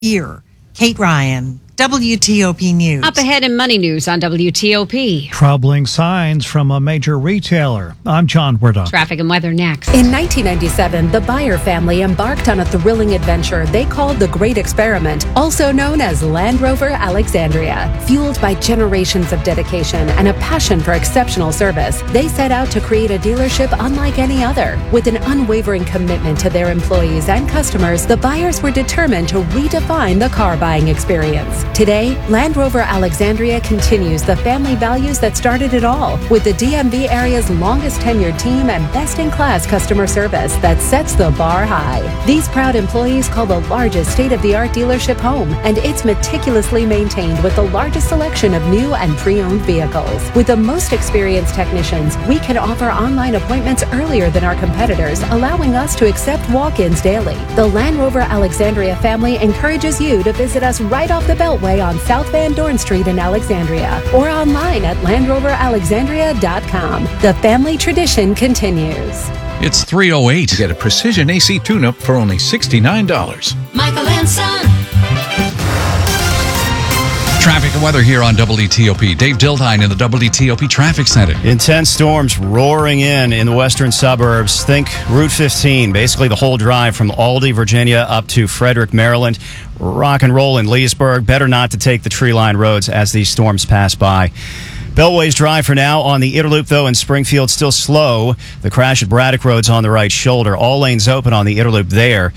year. Kate Ryan, WTOP News. Up ahead in Money News on WTOP. Troubling signs from a major retailer. I'm John Wardock. Traffic and weather next. In 1997, the Byer family embarked on a thrilling adventure they called the Great Experiment, also known as Land Rover Alexandria. Fueled by generations of dedication and a passion for exceptional service, they set out to create a dealership unlike any other. With an unwavering commitment to their employees and customers, the Byers were determined to redefine the car buying experience. Today, Land Rover Alexandria continues the family values that started it all, with the DMV area's longest tenured team and best-in-class customer service that sets the bar high. These proud employees call the largest state-of-the-art dealership home, and it's meticulously maintained with the largest selection of new and pre-owned vehicles. With the most experienced technicians, we can offer online appointments earlier than our competitors, allowing us to accept walk-ins daily. The Land Rover Alexandria family encourages you to visit us right off the Beltway on South Van Dorn Street in Alexandria, or online at LandRoverAlexandria.com. The family tradition continues. It's 3:08. Get a precision AC tune-up for only $69. Michael and Son. Traffic and weather here on WTOP. Dave Dildine in the WTOP Traffic Center. Intense storms roaring in the western suburbs. Think Route 15, basically the whole drive from Aldie, Virginia, up to Frederick, Maryland. Rock and roll in Leesburg. Better not to take the tree-lined roads as these storms pass by. Beltway's dry for now. On the Interloop, though, in Springfield, still slow. The crash at Braddock Road's on the right shoulder. All lanes open on the Interloop there.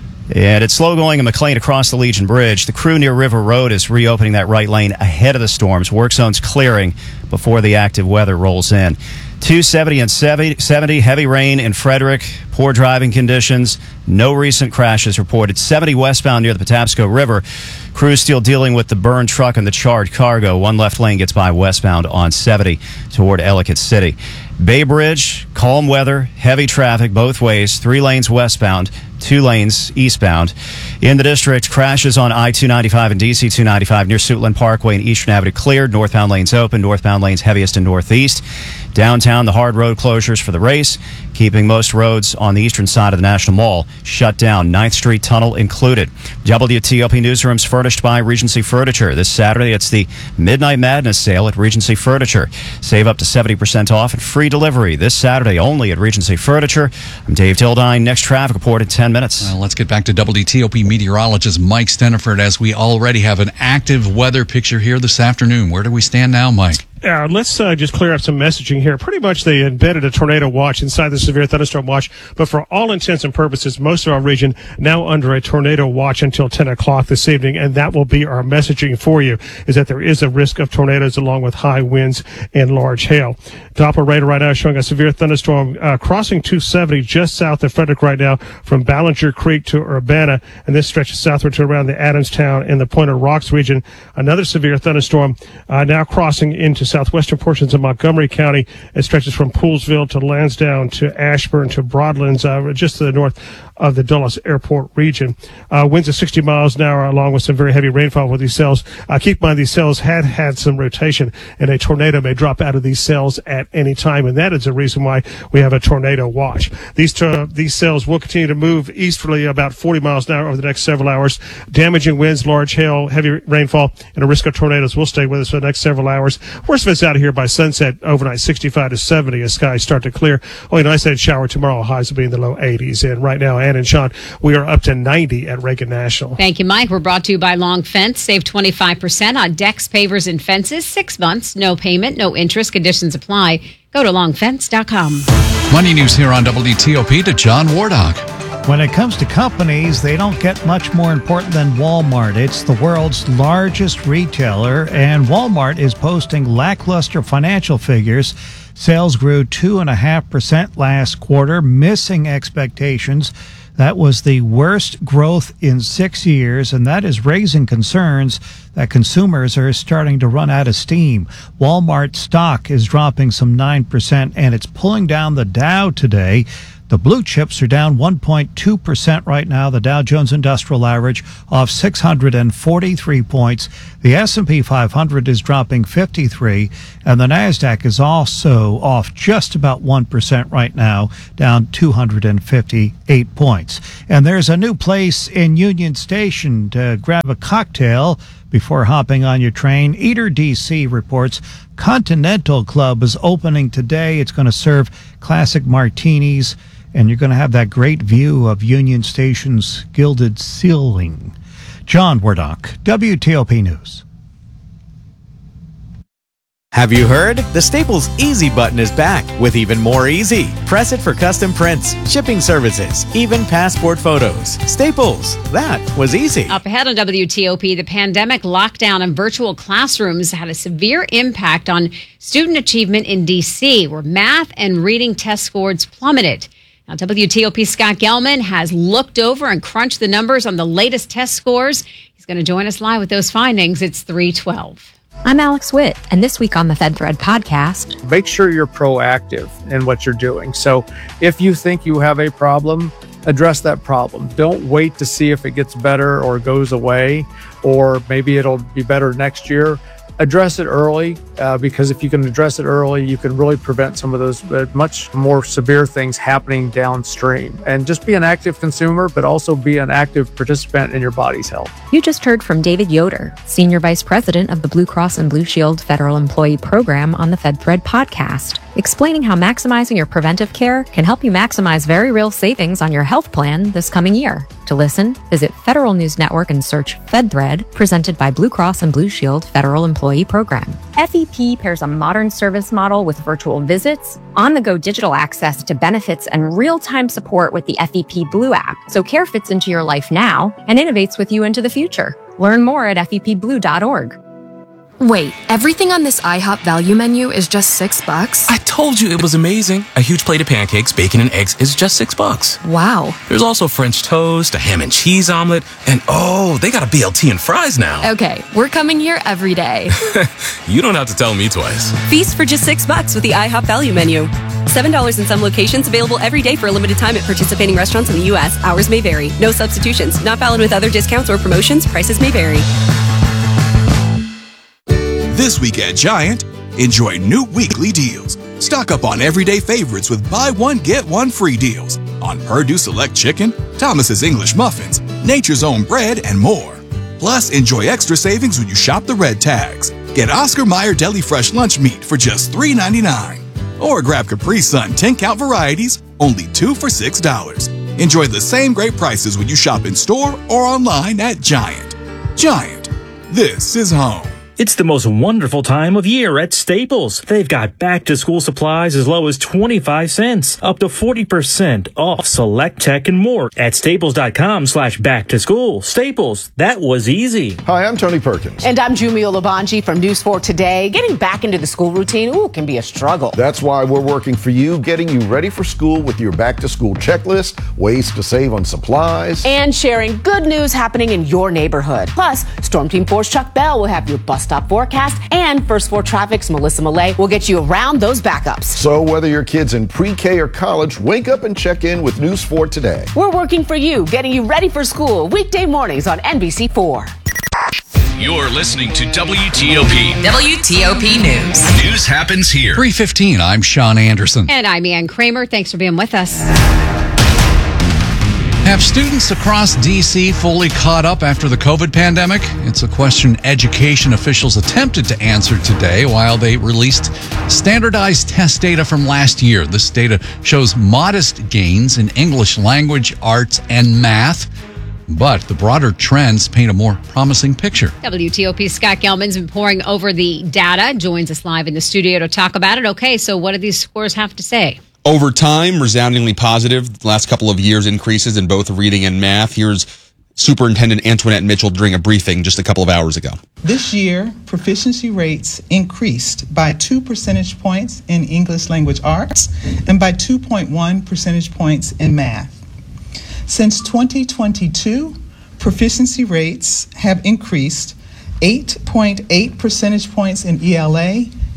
And it's slow going in McLean across the Legion Bridge. The crew near River Road is reopening that right lane ahead of the storms. Work zones clearing before the active weather rolls in. 270 and 70, heavy rain in Frederick, poor driving conditions, no recent crashes reported. 70 westbound near the Patapsco River. Crews still dealing with the burned truck and the charred cargo. One left lane gets by westbound on 70 toward Ellicott City. Bay Bridge, calm weather, heavy traffic both ways, 3 lanes westbound, 2 lanes eastbound. In the district, crashes on I-295 and DC-295 near Suitland Parkway and Eastern Avenue cleared. Northbound lanes open, northbound lanes heaviest in northeast. Downtown, the hard road closures for the race, keeping most roads on the eastern side of the National Mall shut down, 9th Street Tunnel included. WTOP Newsrooms furnished by Regency Furniture. This Saturday, it's the Midnight Madness sale at Regency Furniture. Save up to 70% off and free delivery this Saturday only at Regency Furniture. I'm Dave Dildine. Next traffic report in 10 minutes. Well, let's get back to WTOP meteorologist Mike Steniford as we already have an active weather picture here this afternoon. Where do we stand now, Mike? Let's just clear up some messaging here. Pretty much they embedded a tornado watch inside the severe thunderstorm watch, but for all intents and purposes, most of our region now under a tornado watch until 10 o'clock this evening, and that will be our messaging for you, is that there is a risk of tornadoes along with high winds and large hail. Doppler radar right now showing a severe thunderstorm crossing 270 just south of Frederick right now from Ballinger Creek to Urbana, and this stretches southward to around the Adamstown and the Pointer Rocks region. Another severe thunderstorm now crossing into southwestern portions of Montgomery County. It stretches from Poolesville to Lansdowne to Ashburn to Broadlands, just to the north of the Dulles Airport region. Winds of 60 miles an hour along with some very heavy rainfall with these cells. Keep in mind these cells had some rotation, and a tornado may drop out of these cells at any time, and that is the reason why we have a tornado watch. These cells will continue to move easterly about 40 miles an hour over the next several hours. Damaging winds, large hail, heavy rainfall, and a risk of tornadoes will stay with us for the next several hours. Worst of it's out of here by sunset, overnight 65 to 70 as skies start to clear. Only an isolated shower tomorrow, highs will be in the low 80s. And right now, Ann and Sean, we are up to 90 at Reagan National. Thank you, Mike. We're brought to you by Long Fence. Save 25% on decks, pavers, and fences. 6 months, no payment, no interest. Conditions apply. Go to longfence.com. Money News here on WTOP to John Wardock. When it comes to companies, they don't get much more important than Walmart. It's the world's largest retailer, and Walmart is posting lackluster financial figures. Sales grew 2.5% last quarter, missing expectations. That was the worst growth in 6 years, and that is raising concerns that consumers are starting to run out of steam. Walmart stock is dropping some 9%, and it's pulling down the Dow today. The blue chips are down 1.2% right now. The Dow Jones Industrial Average off 643 points. The S&P 500 is dropping 53, and the Nasdaq is also off just about 1% right now, down 258 points. And there's a new place in Union Station to grab a cocktail before hopping on your train. Eater DC reports Continental Club is opening today. It's going to serve classic martinis, and you're going to have that great view of Union Station's gilded ceiling. John Wardock, WTOP News. Have you heard? The Staples Easy button is back with even more easy. Press it for custom prints, shipping services, even passport photos. Staples, that was easy. Up ahead on WTOP, the pandemic lockdown and virtual classrooms had a severe impact on student achievement in D.C., where math and reading test scores plummeted. Now, WTOP's Scott Gelman has looked over and crunched the numbers on the latest test scores. He's going to join us live with those findings. It's 3:12. I'm Alex Witt, and this week on the FedThread podcast, make sure you're proactive in what you're doing. So if you think you have a problem, address that problem. Don't wait to see if it gets better or goes away, or maybe it'll be better next year. Address it early, because if you can address it early, you can really prevent some of those much more severe things happening downstream. And just be an active consumer, but also be an active participant in your body's health. You just heard from David Yoder, Senior Vice President of the Blue Cross and Blue Shield Federal Employee Program, on the FedThread podcast, explaining how maximizing your preventive care can help you maximize very real savings on your health plan this coming year. To listen, visit Federal News Network and search FedThread, presented by Blue Cross and Blue Shield Federal Employee Program. FEP pairs a modern service model with virtual visits, on-the-go digital access to benefits, and real-time support with the FEP Blue app, so care fits into your life now and innovates with you into the future. Learn more at fepblue.org. Wait, everything on this IHOP value menu is just $6? I told you it was amazing. A huge plate of pancakes, bacon, and eggs is just $6. Wow. There's also French toast, a ham and cheese omelet, and oh, they got a BLT and fries now. Okay, we're coming here every day. You don't have to tell me twice. Feast for just $6 with the IHOP value menu. $7 in some locations, available every day for a limited time at participating restaurants in the U.S. Hours may vary. No substitutions. Not valid with other discounts or promotions. Prices may vary. This week at Giant, enjoy new weekly deals. Stock up on everyday favorites with buy one, get one free deals on Purdue Select Chicken, Thomas's English Muffins, Nature's Own Bread, and more. Plus, enjoy extra savings when you shop the red tags. Get Oscar Mayer Deli Fresh Lunch Meat for just $3.99. Or grab Capri Sun 10-count varieties, only 2 for $6. Enjoy the same great prices when you shop in store or online at Giant. Giant, this is home. It's the most wonderful time of year at Staples. They've got back-to-school supplies as low as 25 cents, up to 40% off select tech and more at staples.com/back-to-school. Staples, that was easy. Hi, I'm Tony Perkins. And I'm Jumio Labanji from News 4 Today. Getting back into the school routine, can be a struggle. That's why we're working for you, getting you ready for school with your back-to-school checklist, ways to save on supplies, and sharing good news happening in your neighborhood. Plus, Storm Team 4's Chuck Bell will have your bus stop forecast, and First 4 Traffic's Melissa Millay will get you around those backups. So whether your kid's in pre-K or college, wake up and check in with News 4 Today. We're working for you, getting you ready for school, weekday mornings on NBC4. You're listening to WTOP. WTOP News. News happens here. 3:15, I'm Sean Anderson. And I'm Ann Kramer. Thanks for being with us. Have students across D.C. fully caught up after the COVID pandemic? It's a question education officials attempted to answer today while they released standardized test data from last year. This data shows modest gains in English language, arts, and math. But the broader trends paint a more promising picture. WTOP's Scott Gelman's been poring over the data, joins us live in the studio to talk about it. Okay, so what do these scores have to say? Over time, resoundingly positive. The last couple of years increases in both reading and math. Here's Superintendent Antoinette Mitchell during a briefing just a couple of hours ago. This year, proficiency rates increased by 2 percentage points in English language arts and by 2.1 percentage points in math. Since 2022, proficiency rates have increased 8.8 percentage points in ELA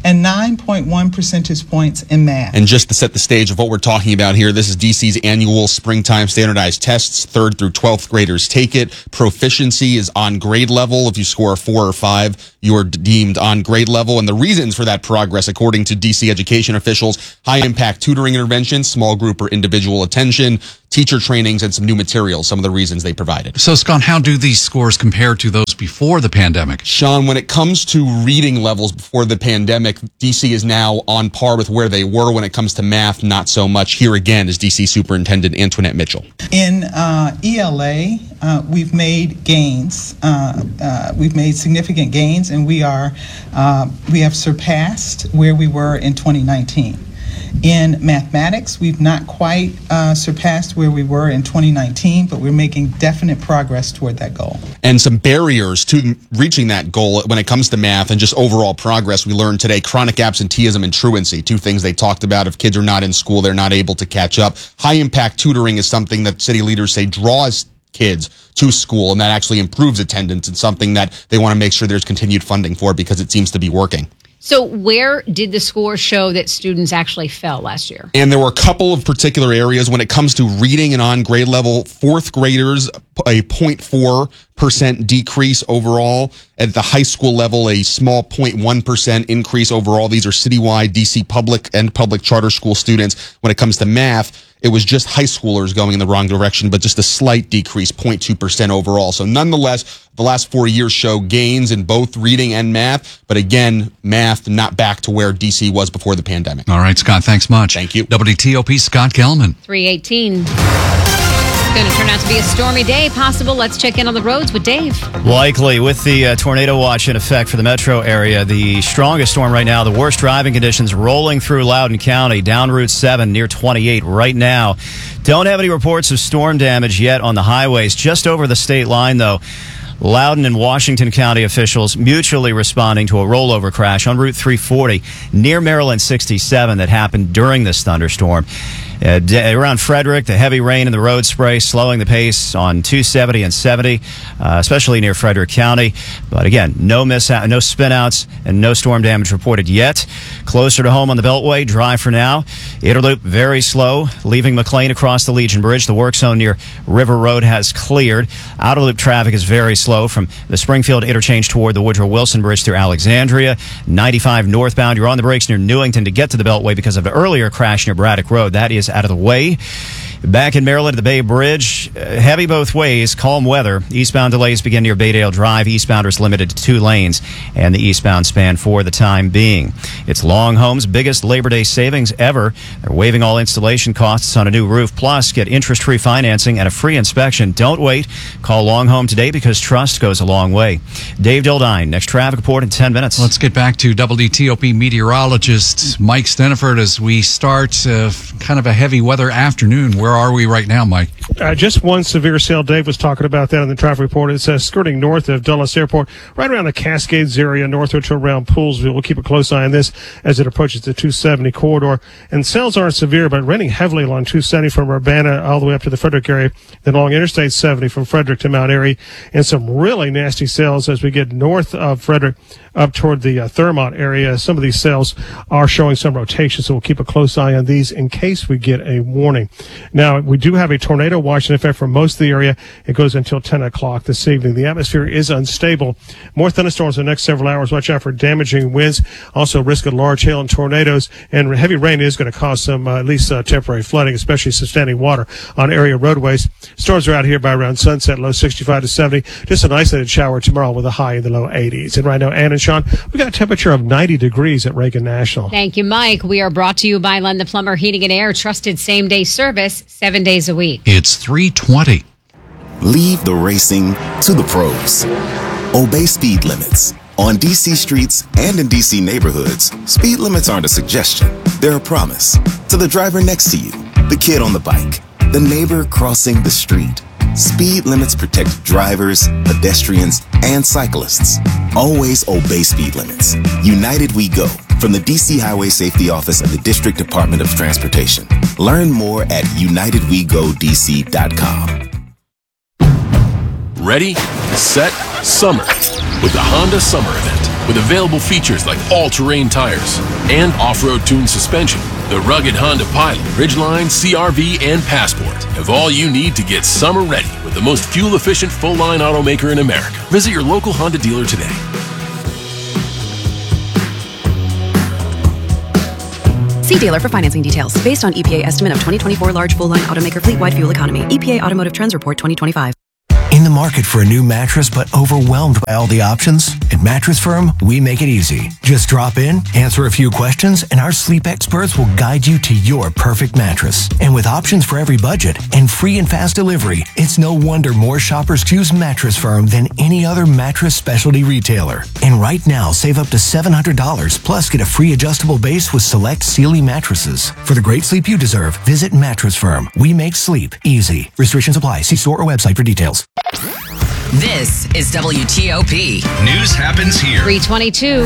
and 9.1 percentage points in math. And just to set the stage of what we're talking about here, this is DC's annual springtime standardized tests. 3rd through 12th graders take it. Proficiency is on grade level. If you score a 4 or 5, you are deemed on grade level. And the reasons for that progress, according to DC education officials, high impact tutoring interventions, small group or individual attention, teacher trainings, and some new materials, some of the reasons they provided. So, Scott, how do these scores compare to those before the pandemic? Sean, when it comes to reading levels before the pandemic, DC is now on par with where they were. When it comes to math, not so much. Here again is DC Superintendent Antoinette Mitchell. In ELA, we've made gains. We've made significant gains, and we have surpassed where we were in 2019. In mathematics, we've not quite surpassed where we were in 2019, but we're making definite progress toward that goal. And some barriers to reaching that goal when it comes to math and just overall progress, we learned today: chronic absenteeism and truancy, 2 things they talked about. If kids are not in school, they're not able to catch up. High impact tutoring is something that city leaders say draws kids to school, and that actually improves attendance, and something that they want to make sure there's continued funding for because it seems to be working. So where did the scores show that students actually fell last year? And there were a couple of particular areas when it comes to reading and on grade level. 4th graders, a 0.4% decrease overall. At the high school level, a small 0.1% increase overall. These are citywide DC public and public charter school students. When it comes to math, it was just high schoolers going in the wrong direction, but just a slight decrease, 0.2% overall. So nonetheless, the last 4 years show gains in both reading and math. But again, math not back to where DC was before the pandemic. All right, Scott, thanks much. Thank you. WTOP, Scott Gelman. 3:18. It's going to turn out to be a stormy day. Possible. Let's check in on the roads with Dave. Likely, with the tornado watch in effect for the metro area, the strongest storm right now, the worst driving conditions rolling through Loudoun County, down Route 7 near 28 right now. Don't have any reports of storm damage yet on the highways. Just over the state line, though, Loudoun and Washington County officials mutually responding to a rollover crash on Route 340 near Maryland 67 that happened during this thunderstorm. Around Frederick, the heavy rain and the road spray slowing the pace on 270 and 70, especially near Frederick County. But again, no spinouts and no storm damage reported yet. Closer to home on the Beltway, dry for now. Inner Loop very slow, leaving McLean across the Legion Bridge. The work zone near River Road has cleared. Outer Loop traffic is very slow from the Springfield interchange toward the Woodrow Wilson Bridge through Alexandria. 95 northbound, you're on the brakes near Newington to get to the Beltway because of an earlier crash near Braddock Road. That is out of the way. Back in Maryland at the Bay Bridge, heavy both ways, calm weather. Eastbound delays begin near Baydale Drive. Eastbounders limited to 2 lanes, and the eastbound span for the time being. It's Long Home's biggest Labor Day savings ever. They're waiving all installation costs on a new roof. Plus, get interest-free financing and a free inspection. Don't wait. Call Long Home today because trust goes a long way. Dave Dildine, next traffic report in 10 minutes. Let's get back to WTOP meteorologist Mike Steniford as we start kind of a heavy weather afternoon. Where are we right now, Mike? Just one severe cell. Dave was talking about that in the traffic report. It says skirting north of Dulles Airport, right around the Cascades area, northward to around Poolsville. We'll keep a close eye on this as it approaches the 270 corridor. And cells aren't severe, but raining heavily along 270 from Urbana all the way up to the Frederick area, then along Interstate 70 from Frederick to Mount Airy, and some really nasty cells as we get north of Frederick up toward the Thurmont area. Some of these cells are showing some rotation, so we'll keep a close eye on these in case we get a warning. Now, we do have a tornado watch in effect for most of the area. It goes until 10 o'clock this evening. The atmosphere is unstable. More thunderstorms in the next several hours. Watch out for damaging winds. Also, risk of large hail and tornadoes. And heavy rain is going to cause some, at least temporary flooding, especially some standing water on area roadways. Storms are out here by around sunset, low 65 to 70. Just an isolated shower tomorrow with a high in the low 80s. And right now, Ann and Sean, we got a temperature of 90 degrees at Reagan National. Thank you, Mike. We are brought to you by Len the Plumber Heating and Air, trusted same-day service 7 days a week. It's 3:20. Leave the racing to the pros. Obey speed limits. On DC streets and in DC neighborhoods, speed limits aren't a suggestion. They're a promise. To the driver next to you, the kid on the bike, the neighbor crossing the street. Speed limits protect drivers, pedestrians, and cyclists. Always obey speed limits. United We Go, from the DC Highway Safety Office of the District Department of Transportation. Learn more at unitedwegodc.com. Ready, set, summer with the Honda Summer Event. With available features like all-terrain tires and off-road tuned suspension, the rugged Honda Pilot, Ridgeline, CR-V, and Passport have all you need to get summer ready with the most fuel-efficient full-line automaker in America. Visit your local Honda dealer today. See dealer for financing details. Based on EPA estimate of 2024 large full-line automaker fleet-wide fuel economy. EPA Automotive Trends Report 2025. In the market for a new mattress but overwhelmed by all the options? At Mattress Firm, we make it easy. Just drop in, answer a few questions, and our sleep experts will guide you to your perfect mattress. And with options for every budget and free and fast delivery, it's no wonder more shoppers choose Mattress Firm than any other mattress specialty retailer. And right now, save up to $700 plus get a free adjustable base with select Sealy mattresses. For the great sleep you deserve, visit Mattress Firm. We make sleep easy. Restrictions apply. See store or website for details. This is WTOP. News happens here. 322.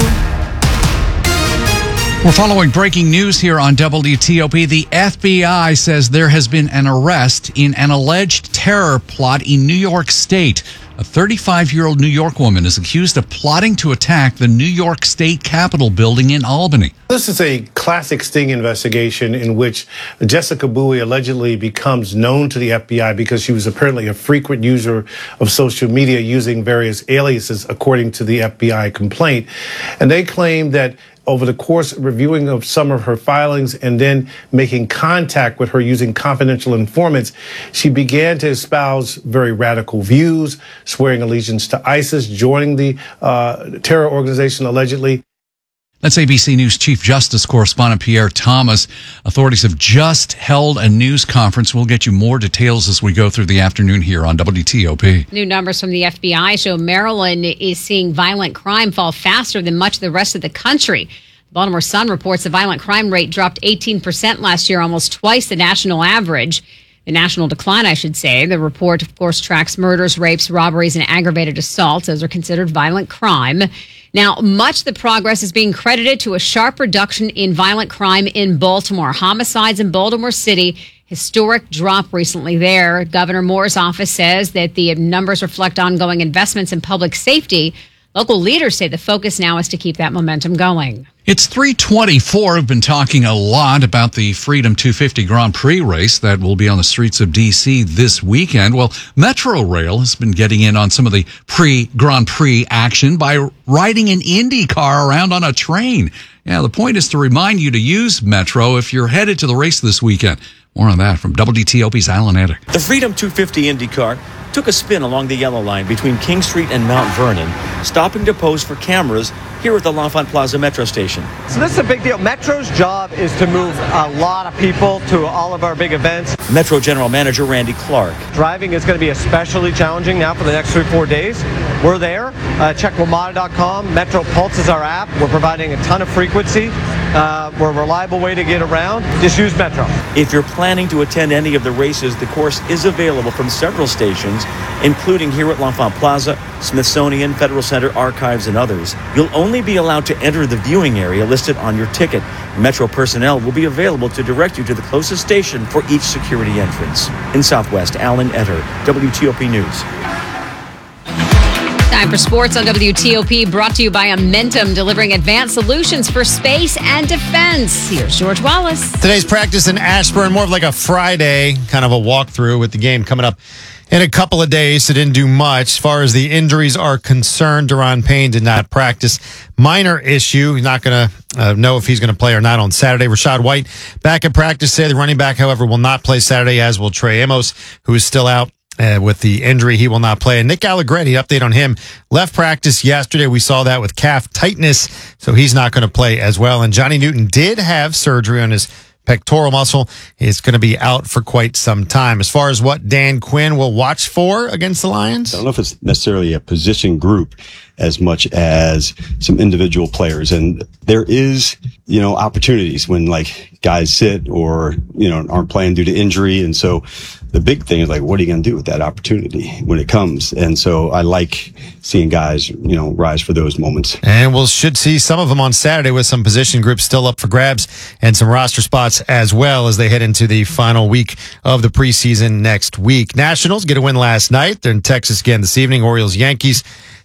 We're following breaking news here on WTOP. The FBI says there has been an arrest in an alleged terror plot in New York State. A 35-year-old New York woman is accused of plotting to attack the New York State Capitol building in Albany. This is a classic sting investigation in which Jessica Bowie allegedly becomes known to the FBI because she was apparently a frequent user of social media using various aliases, according to the FBI complaint. And they claim that over the course of reviewing of some of her filings and then making contact with her using confidential informants, she began to espouse very radical views, swearing allegiance to ISIS, joining the terror organization allegedly. That's ABC News Chief Justice Correspondent Pierre Thomas. Authorities have just held a news conference. We'll get you more details as we go through the afternoon here on WTOP. New numbers from the FBI show Maryland is seeing violent crime fall faster than much of the rest of the country. The Baltimore Sun reports the violent crime rate dropped 18% last year, almost twice the national average. The national decline, I should say. The report, of course, tracks murders, rapes, robberies, and aggravated assaults. Those are considered violent crime. Now, much of the progress is being credited to a sharp reduction in violent crime in Baltimore. Homicides in Baltimore City, historic drop recently there. Governor Moore's office says that the numbers reflect ongoing investments in public safety. Local leaders say the focus now is to keep that momentum going. It's 3:24. We've been talking a lot about the Freedom 250 Grand Prix race that will be on the streets of D.C. this weekend. Well, Metro Rail has been getting in on some of the pre-Grand Prix action by riding an Indy car around on a train. Yeah, the point is to remind you to use Metro if you're headed to the race this weekend. More on that from WTOP's Alan Eder. The Freedom 250 Indy car took a spin along the yellow line between King Street and Mount Vernon, stopping to pose for cameras here at the L'Enfant Plaza Metro station. So this is a big deal. Metro's job is to move a lot of people to all of our big events. Metro General Manager Randy Clark. Driving is going to be especially challenging now for the next 3-4 days. We're there. Check WMATA.com. Metro Pulse is our app. We're providing a ton of frequency. We're a reliable way to get around. Just use Metro. If you're planning to attend any of the races, the course is available from several stations, including here at L'Enfant Plaza, Smithsonian, Federal Center, Archives, and others. You'll only be allowed to enter the viewing area listed on your ticket. Metro personnel will be available to direct you to the closest station for each security entrance. In Southwest, Alan Eder, WTOP News. Time for sports on WTOP, brought to you by Amentum, delivering advanced solutions for space and defense. Here's George Wallace. Today's practice in Ashburn, more of like a Friday, kind of a walkthrough with the game coming up in a couple of days. So didn't do much. As far as the injuries are concerned, Daron Payne did not practice. Minor issue. He's not going to know if he's going to play or not on Saturday. Rashad White back in practice today. The running back, however, will not play Saturday, as will Trey Amos, who is still out. With the injury, he will not play. And Nick Allegretti, update on him, left practice yesterday. We saw that with calf tightness, so he's not going to play as well. And Johnny Newton did have surgery on his pectoral muscle. He's going to be out for quite some time. As far as what Dan Quinn will watch for against the Lions? I don't know if it's necessarily a position group as much as some individual players. And there is, opportunities when like guys sit or, aren't playing due to injury. And so the big thing is like, what are you going to do with that opportunity when it comes? And so I like seeing guys, rise for those moments. And we should see some of them on Saturday with some position groups still up for grabs and some roster spots as well as they head into the final week of the preseason next week. Nationals get a win last night. They're in Texas again this evening. Orioles, Yankees.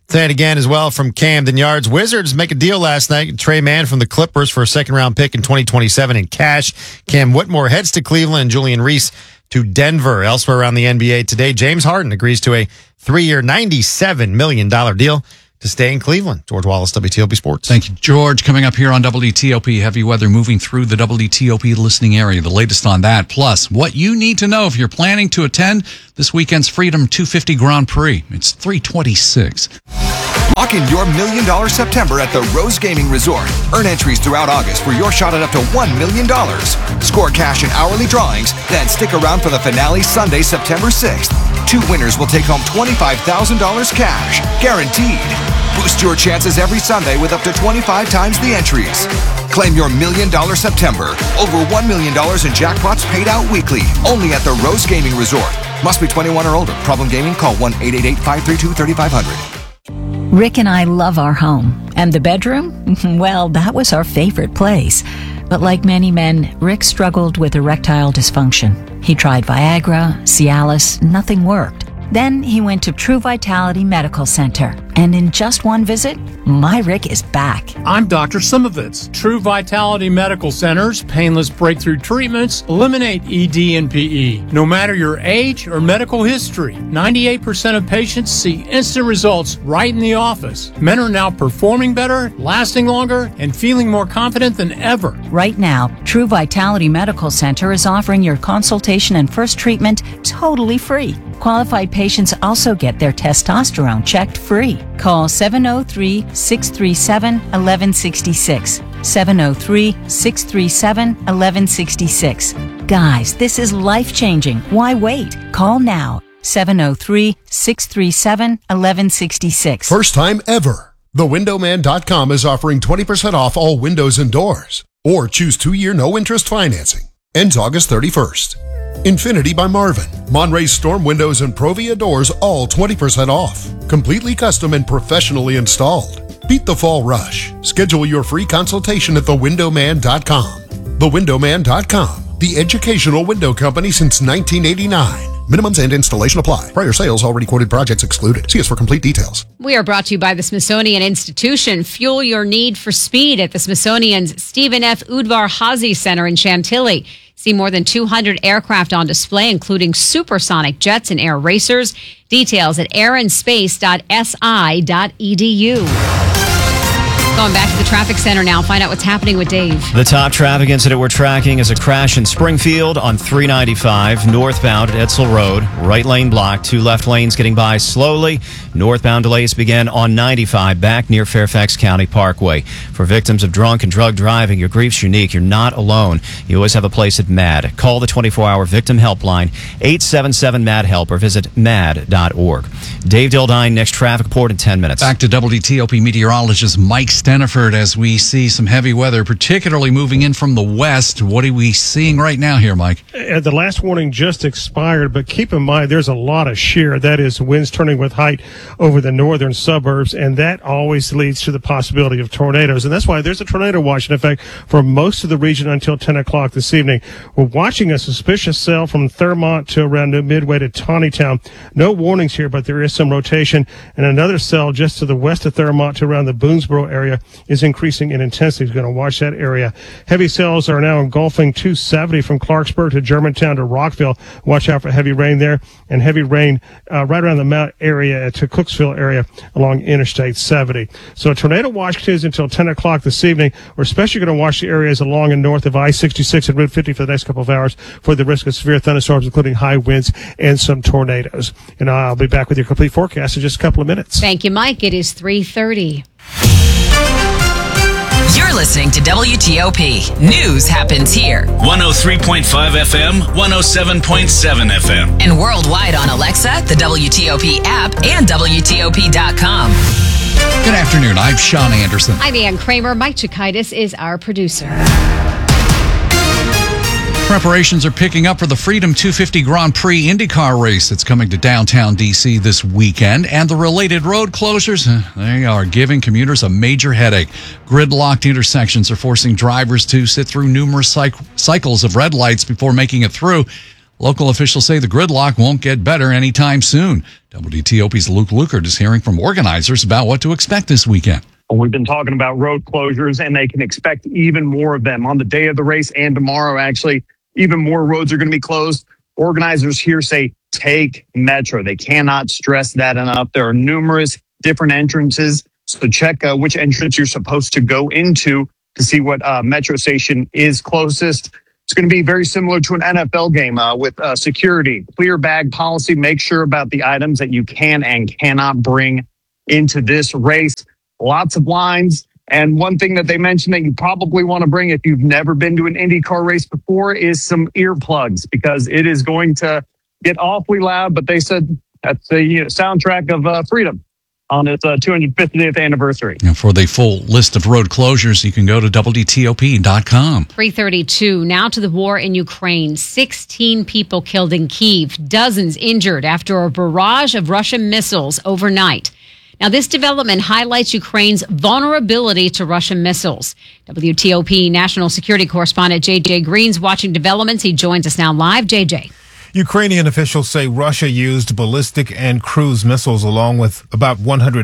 Say it again as well from Camden Yards. Wizards make a deal last night. Trey Mann from the Clippers for a second-round pick in 2027 in cash. Cam Whitmore heads to Cleveland and Julian Reese to Denver. Elsewhere around the NBA today, James Harden agrees to a 3-year, $97 million deal to stay in Cleveland. George Wallace, WTOP Sports. Thank you, George. Coming up here on WTOP, heavy weather moving through the WTOP listening area. The latest on that, plus what you need to know if you're planning to attend this weekend's Freedom 250 Grand Prix. It's 326. Lock in your $1 million September at the Rose Gaming Resort. Earn entries throughout August for your shot at up to $1 million. Score cash in hourly drawings, then stick around for the finale Sunday, September 6th. 2 winners will take home $25,000 cash, guaranteed. Boost your chances every Sunday with up to 25 times the entries. Claim your $1 million September. Over $1 million in jackpots paid out weekly. Only at the Rose Gaming Resort. Must be 21 or older. Problem gaming? Call 1-888-532-3500. Rick and I love our home. And the bedroom? Well, that was our favorite place. But like many men, Rick struggled with erectile dysfunction. He tried Viagra, Cialis, nothing worked. Then he went to True Vitality Medical Center. And in just one visit, my Rick is back. I'm Dr. Simovitz. True Vitality Medical Center's painless breakthrough treatments eliminate ED and PE. No matter your age or medical history, 98% of patients see instant results right in the office. Men are now performing better, lasting longer, and feeling more confident than ever. Right now, True Vitality Medical Center is offering your consultation and first treatment totally free. Qualified patients also get their testosterone checked free. Call 703-637-1166. 703-637-1166. Guys, this is life-changing. Why wait? Call now. 703-637-1166. First time ever. TheWindowMan.com is offering 20% off all windows and doors. Or choose 2-year no-interest financing. Ends August 31st. Infinity by Marvin. Monterey Storm Windows and Provia Doors, all 20% off. Completely custom and professionally installed. Beat the fall rush. Schedule your free consultation at TheWindowMan.com. TheWindowMan.com. The educational window company since 1989. Minimums and installation apply. Prior sales already quoted projects excluded. See us for complete details. We are brought to you by the Smithsonian Institution. Fuel your need for speed at the Smithsonian's Stephen F. Udvar-Hazy Center in Chantilly. See more than 200 aircraft on display, including supersonic jets and air racers. Details at airanspace.si.edu. Going back to the traffic center now. Find out what's happening with Dave. The top traffic incident we're tracking is a crash in Springfield on 395 northbound at Edsel Road. Right lane blocked, 2 left lanes getting by slowly. Northbound delays begin on 95 back near Fairfax County Parkway. For victims of drunk and drug driving, your grief's unique. You're not alone. You always have a place at MAD. Call the 24-hour victim helpline, 877-MAD-HELP, or visit mad.org. Dave Dildine, next traffic report in 10 minutes. Back to WTOP meteorologist Mike Steniford as we see some heavy weather, particularly moving in from the west. What are we seeing right now here, Mike? The last warning just expired, but keep in mind there's a lot of shear. That is winds turning with height over the northern suburbs, and that always leads to the possibility of tornadoes. And that's why there's a tornado watch in effect for most of the region until 10 o'clock this evening. We're watching a suspicious cell from Thurmont to around midway to Tawnytown. No warnings here, but there is some rotation. And another cell just to the west of Thurmont to around the Boonesboro area is increasing in intensity. We're going to watch that area. Heavy cells are now engulfing 270 from Clarksburg to Germantown to Rockville. Watch out for heavy rain there, and heavy rain right around the Mount area to Cooksville area along Interstate 70. So a tornado watch continues until 10 o'clock this evening. We're especially going to watch the areas along and north of I-66 and Route 50 for the next couple of hours for the risk of severe thunderstorms, including high winds and some tornadoes. And I'll be back with your complete forecast in just a couple of minutes. Thank you, Mike. It is 3:30. You're listening to WTOP. News happens here. 103.5 FM, 107.7 FM. And worldwide on Alexa, the WTOP app, and WTOP.com. Good afternoon. I'm Sean Anderson. I'm Ann Kramer. Mike Chikaitis is our producer. Preparations are picking up for the Freedom 250 Grand Prix IndyCar race that's coming to downtown D.C. this weekend. And the related road closures, they are giving commuters a major headache. Gridlocked intersections are forcing drivers to sit through numerous cycles of red lights before making it through. Local officials say the gridlock won't get better anytime soon. WTOP's Luke Lukert is hearing from organizers about what to expect this weekend. We've been talking about road closures, and they can expect even more of them on the day of the race and tomorrow. Actually, even more roads are going to be closed. Organizers here say take Metro. They cannot stress that enough. There are numerous different entrances, so check which entrance you're supposed to go into to see what Metro station is closest. It's going to be very similar to an NFL game with security, clear bag policy. Make sure about the items that you can and cannot bring into this race. Lots of lines. And one thing that they mentioned that you probably want to bring if you've never been to an IndyCar race before is some earplugs, because it is going to get awfully loud. But they said that's the soundtrack of freedom on its 250th anniversary. And for the full list of road closures, you can go to WTOP.com. 3:32. Now to the war in Ukraine. 16 people killed in Kyiv, dozens injured after a barrage of Russian missiles overnight. Now, this development highlights Ukraine's vulnerability to Russian missiles. WTOP national security correspondent J.J. Green's watching developments. He joins us now live. J.J. Ukrainian officials say Russia used ballistic and cruise missiles along with about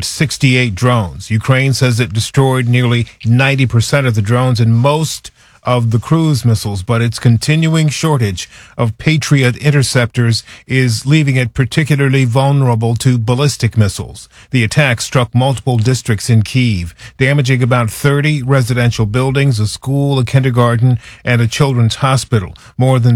168 drones. Ukraine says it destroyed nearly 90% of the drones and most of the cruise missiles, but its continuing shortage of Patriot interceptors is leaving it particularly vulnerable to ballistic missiles. The attack struck multiple districts in Kyiv, damaging about 30 residential buildings, a school, a kindergarten, and a children's hospital. More than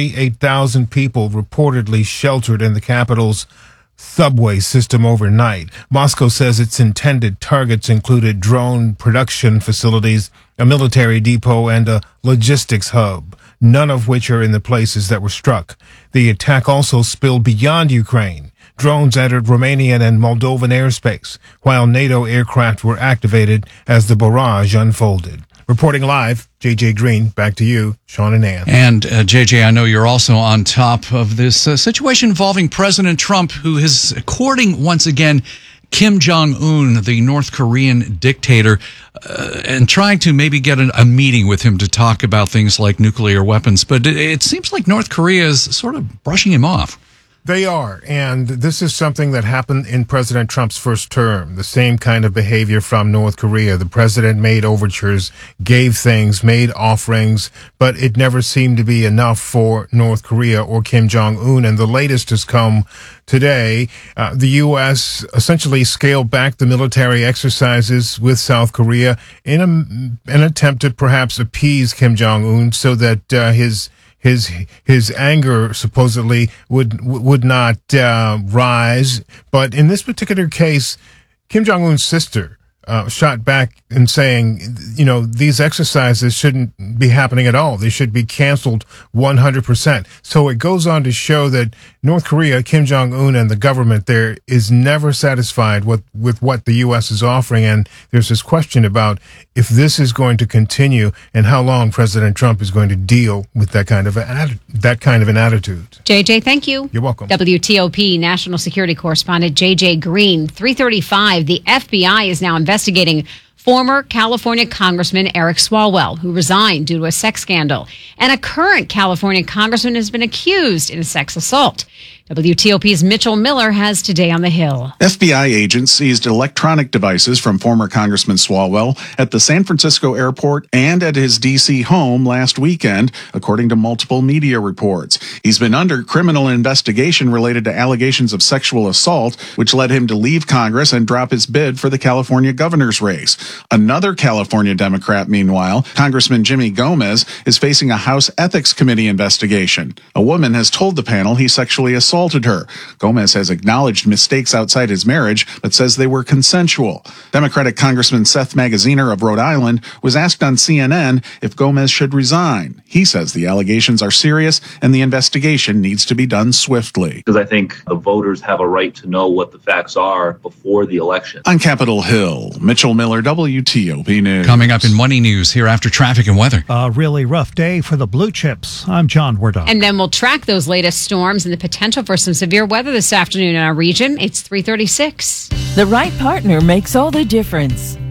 38,000 people reportedly sheltered in the capital's subway system overnight. Moscow says its intended targets included drone production facilities, a military depot, and a logistics hub, none of which are in the places that were struck. The attack also spilled beyond Ukraine. Drones entered Romanian and Moldovan airspace, while NATO aircraft were activated as the barrage unfolded. Reporting live, J.J. Green, back to you, Sean and Ann. And J.J., I know you're also on top of this situation involving President Trump, who is courting once again Kim Jong-un, the North Korean dictator, and trying to maybe get a meeting with him to talk about things like nuclear weapons. But it seems like North Korea is sort of brushing him off. They are, and this is something that happened in President Trump's first term, the same kind of behavior from North Korea. The president made overtures, gave things, made offerings, but it never seemed to be enough for North Korea or Kim Jong-un, and the latest has come today. The U.S. essentially scaled back the military exercises with South Korea in an attempt to perhaps appease Kim Jong-un so that his anger supposedly would not rise. But in this particular case, Kim Jong-un's sister shot back and saying, these exercises shouldn't be happening at all. They should be canceled 100%. So it goes on to show that North Korea, Kim Jong-un, and the government there is never satisfied with what the U.S. is offering. And there's this question about if this is going to continue and how long President Trump is going to deal with that kind of an attitude. JJ, thank you. You're welcome. WTOP national security correspondent JJ Green. 3:35. The FBI is now investigating former California Congressman Eric Swalwell, who resigned due to a sex scandal, and a current California congressman has been accused in a sex assault. WTOP's Mitchell Miller has Today on the Hill. FBI agents seized electronic devices from former Congressman Swalwell at the San Francisco airport and at his D.C. home last weekend, according to multiple media reports. He's been under criminal investigation related to allegations of sexual assault, which led him to leave Congress and drop his bid for the California governor's race. Another California Democrat, meanwhile, Congressman Jimmy Gomez, is facing a House Ethics Committee investigation. A woman has told the panel he sexually assaulted her. Gomez has acknowledged mistakes outside his marriage, but says they were consensual. Democratic Congressman Seth Magaziner of Rhode Island was asked on CNN if Gomez should resign. He says the allegations are serious and the investigation needs to be done swiftly. Because I think the voters have a right to know what the facts are before the election. On Capitol Hill, Mitchell Miller, WTOP News. Coming up in Money News here after traffic and weather. A really rough day for the blue chips. I'm John Wardog. And then we'll track those latest storms and the potential for some severe weather this afternoon in our region. It's 3:36. The right partner makes all the difference.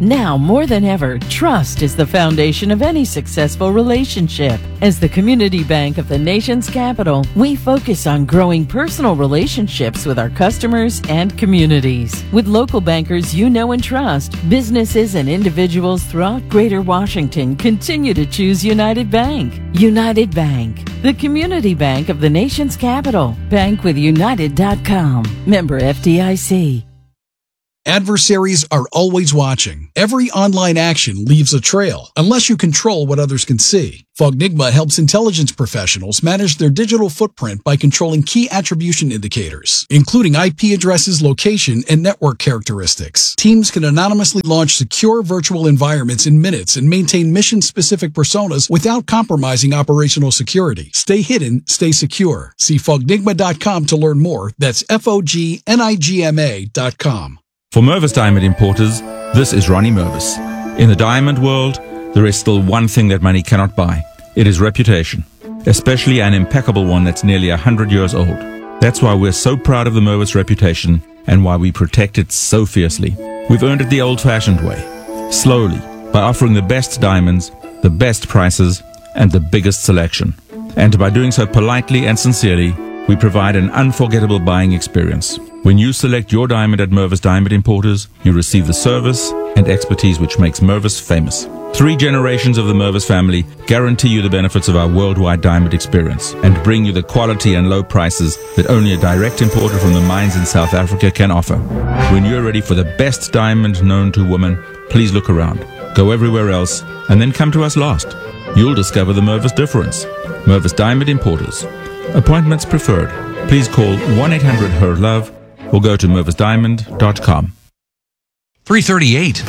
Now more than ever, trust is the foundation of any successful relationship. As the community bank of the nation's capital, we focus on growing personal relationships with our customers and communities. With local bankers you know and trust, businesses and individuals throughout Greater Washington continue to choose United Bank. United Bank, the community bank of the nation's capital. Bankwithunited.com. Member FDIC. Adversaries are always watching. Every online action leaves a trail, unless you control what others can see. Fognigma helps intelligence professionals manage their digital footprint by controlling key attribution indicators, including IP addresses, location, and network characteristics. Teams can anonymously launch secure virtual environments in minutes and maintain mission-specific personas without compromising operational security. Stay hidden, stay secure. See Fognigma.com to learn more. That's FOGNIGMA.com. For Mervis Diamond Importers, this is Ronnie Mervis. In the diamond world, there is still one thing that money cannot buy. It is reputation, especially an impeccable one that's nearly 100 years old. That's why we're so proud of the Mervis reputation and why we protect it so fiercely. We've earned it the old-fashioned way, slowly, by offering the best diamonds, the best prices, and the biggest selection. And by doing so politely and sincerely, we provide an unforgettable buying experience. When you select your diamond at Mervis Diamond Importers, you receive the service and expertise which makes Mervis famous. 3 generations of the Mervis family guarantee you the benefits of our worldwide diamond experience and bring you the quality and low prices that only a direct importer from the mines in South Africa can offer. When you're ready for the best diamond known to woman, please look around. Go everywhere else and then come to us last. You'll discover the Mervis difference. Mervis Diamond Importers. Appointments preferred. Please call 1-800-HER-LOVE or go to mervisdiamond.com. 3:38.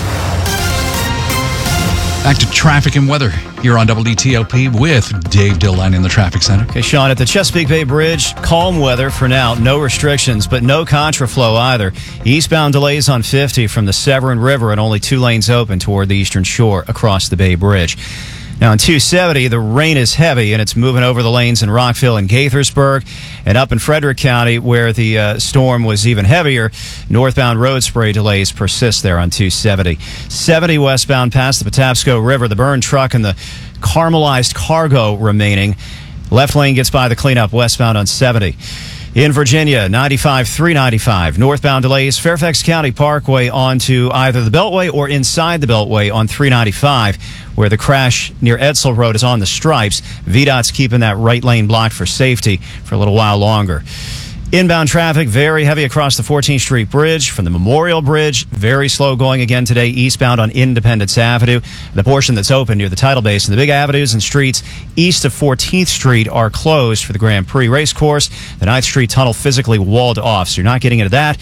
Back to traffic and weather here on WTOP with Dave Dillon in the traffic center. Okay, Sean, at the Chesapeake Bay Bridge, calm weather for now. No restrictions, but no contraflow either. Eastbound delays on 50 from the Severn River and only 2 lanes open toward the eastern shore across the Bay Bridge. Now, on 270, the rain is heavy, and it's moving over the lanes in Rockville and Gaithersburg. And up in Frederick County, where the storm was even heavier, northbound road spray delays persist there on 270. 70 westbound past the Patapsco River, the burned truck and the caramelized cargo remaining. Left lane gets by the cleanup westbound on 70. In Virginia, 95, 395. Northbound delays, Fairfax County Parkway onto either the Beltway or inside the Beltway on 395, where the crash near Edsel Road is on the stripes. VDOT's keeping that right lane blocked for safety for a little while longer. Inbound traffic, very heavy across the 14th Street Bridge from the Memorial Bridge. Very slow going again today eastbound on Independence Avenue. The portion that's open near the tidal basin. The big avenues and streets east of 14th Street are closed for the Grand Prix race course. The 9th Street Tunnel physically walled off, so you're not getting into that.